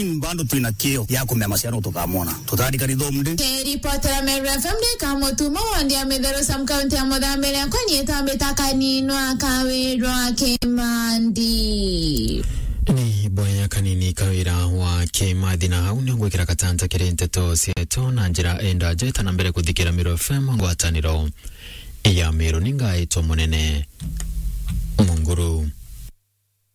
Mbando tuina kio yako memasiano tukamona. Tutadi karido mde. Reporter Meru FM de kamotu mawandi amedero sam kaunti ya modambele kwenye tambetaka ninwa kawirwa kemandi. Ni boya kanini kawira wa kemadi na hauni ngwekira katanta kirente to sieto na njira enda jeta na mbere kuthikira Meru FM ngwataniro. Iya Meru ninga ito munene Munguru.